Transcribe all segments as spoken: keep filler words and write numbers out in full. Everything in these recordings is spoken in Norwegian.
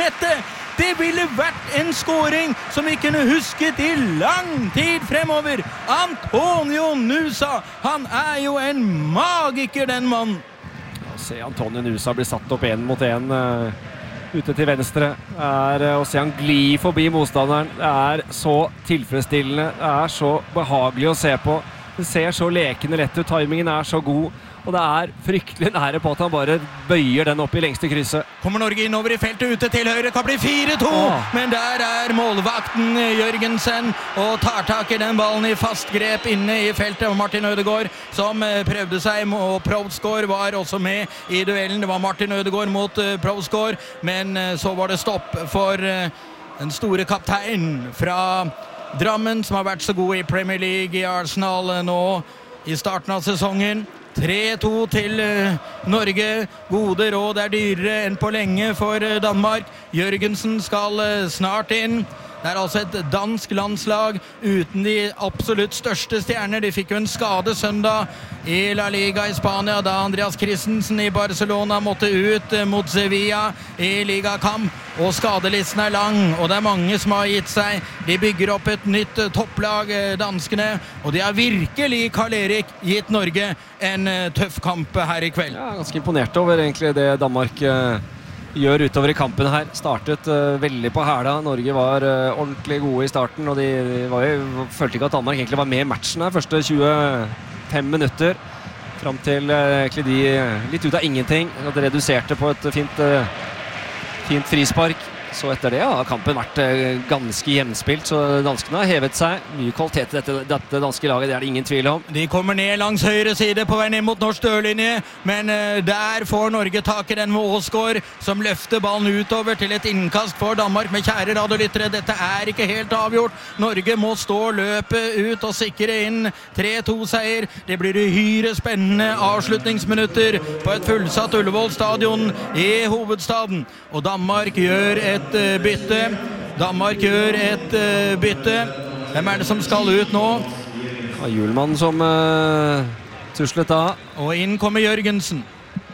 nettet. Det ville vært en scoring som vi kunne husket i lang tid fremover. Antonio Nusa, han er jo en magiker, den mannen. Ja, se Antonio Nusa blir satt opp en mot en uh, ute til venstre. Er, uh, å se han gli forbi motstanderen. Det er så tilfredsstillende. Det er så behagelig å se på. Det ser så lekende lett ut. Timingen er så god. Og det er fryktelig nære på at han bare bøyer den opp i lengste krysset. Kommer Norge innover i feltet ute til høyre, kan bli fire to, Åh. men der er målvakten Jørgensen og tar tak i den ballen i fast grep inne i feltet. Og Martin Ødegaard som prøvde seg, og Provsgaard var også med i duellen. Det var Martin Ødegaard mot Provsgaard, men så var det stopp for den store kapteinen fra Drammen, som har vært så god i Premier League, i Arsenal nå i starten av sesongen. tre to til Norge. Gode råd er dyrere enn på lenge for Danmark. Jørgensen skal snart inn. Det er altså et dansk landslag uten de absolutt største stjerner. De fikk jo en skade søndag i La Liga i Spania, da Andreas Christensen i Barcelona måtte ut mot Sevilla i ligakamp. Og skadelisten er lang, og det er mange som har gitt seg. De bygger opp et nytt topplag, danskene, og de har virkelig, Karl-Erik, gitt Norge en tøff kamp her i kveld. Ja, ganske imponert over egentlig det Danmark uh, gjør utover i kampen her. Startet uh, veldig på hæla. Norge var uh, ordentlig gode i starten, og de, de var jo, følte ikke at Danmark egentlig var med i matchen her, første tjuefem minutter. Fram til uh, egentlig de litt ut av ingenting. At de reduserte på et fint... Uh, Fint frispark. Så etter det har kampen vært ganske jevnspilt, så danskene har hevet seg. Mye kvalitet i dette, dette danske laget, det er det ingen tvil om. De kommer ned langs høyre side på vei ned mot norsk dørlinje, men der får Norge tak i den med Åsgaard, som løfter ballen utover til et innkast for Danmark. Med kjære radiolyttere, dette er ikke helt avgjort. Norge må stå løpet ut og sikre inn tre to seier. Det blir uhyre spennende avslutningsminutter på et fullsatt Ullevål stadion i hovedstaden. Og Danmark gjør et bytte. Danmark gjør et uh, bytte. Hvem er det som skal ut nå? Ja, Hjulmann som uh, tuslet av. Og inn kommer Jørgensen.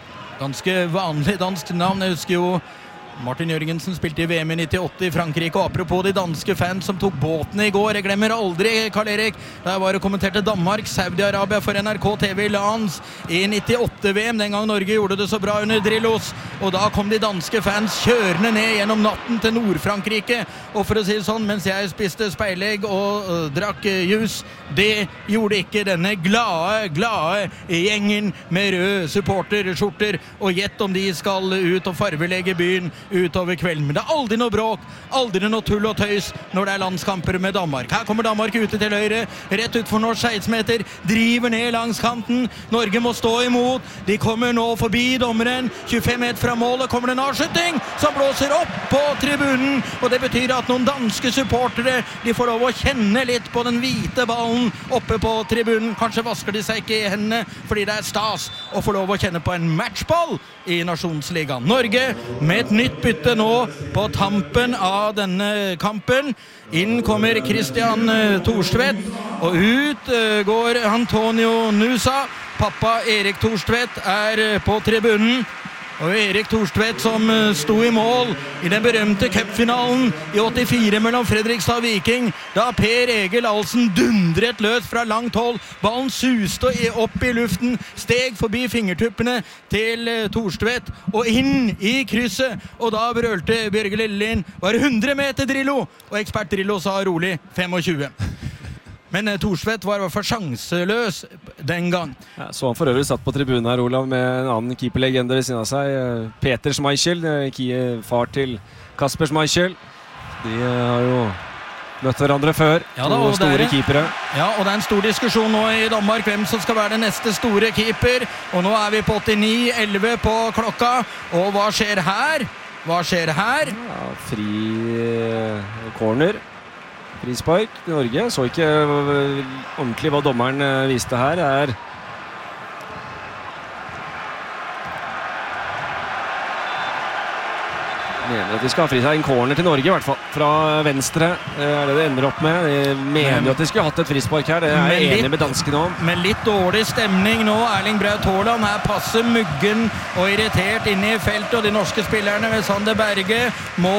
Ganske vanlig dansk navn. Jeg husker jo Martin Jørgensen spilte i V M i nittiåtte i Frankrike, og apropos de danske fans som tok båten i går, jeg glemmer aldri, Karl-Erik, da jeg var og kommenterte Danmark, Saudi-Arabia for N R K T V i Lans i nittiåtte-V M, den gang Norge gjorde det så bra under Drillos, og da kom de danske fans kjørende ned gjennom natten til Nord-Frankrike, og for å si det sånn, mens jeg spiste speilegg og uh, drakk uh, jus, det gjorde ikke denne glade, glade gjengen med røde supporterskjorter, og gjett om de skal ut og farvelegge byen utover kvelden. Men det er aldri noe bråk, aldri noe tull og tøys når det er landskamper med Danmark. Her kommer Danmark ute til høyre, rett ut for norsk seksten meter, driver ned langs kanten. Norge må stå imot. De kommer nå forbi dommeren. tjuefem meter fra målet kommer det en avskytting som blåser opp på tribunen, og det betyr at noen danske supportere, de får lov å kjenne litt på den hvite ballen oppe på tribunen. Kanskje vasker de seg ikke i hendene fordi det er stas å få lov å kjenne på en matchball i Nasjonsligaen. Norge med et nytt bytte nå på tampen av denne kampen. Inn kommer Christian Thorstvedt, og ut går Antonio Nusa. Pappa Erik Thorstvedt er på tribunen. Og Erik Thorstvedt som sto i mål i den berømte cupfinalen i åttifire mellom Fredrikstad og Viking, da Per Egil Ahlsen dundret løs fra langt hold. Ballen suste opp i luften, steg forbi fingertuppene til Thorstvedt og inn i krysset. Og da brølte Bjørge Lillelien, var hundre meter Drillo, og ekspert Drillo sa rolig tjuefem. Men Thorstvedt var i hvert fall sjanseløs den gang. Ja, så han for øvrig satt på tribunen her, Olav, med en annen keeperlegende ved siden av seg. Peter Schmeichel, far til Kasper Schmeichel. De har jo møtt hverandre før, ja, da, to store er, keepere. Ja, og det er en stor diskusjon nå i Danmark, hvem som skal være den neste store keeper. Og nå er vi på åttini elleve på klokka, og hva skjer her? Hva skjer her? Ja, fri corner. Frispark til Norge. Så ikke ordentlig hva dommeren viste her. Er mener at de skal ha frispark. En corner til Norge i hvert fall. Fra venstre er det det ender opp med. De mener jo at de skulle hatt et frispark her. Det er jeg enig med danskene om. Men litt dårlig stemning nå. Erling Braut Haaland er passe muggen og irritert inne i feltet, og de norske spillerne ved Sander Berge må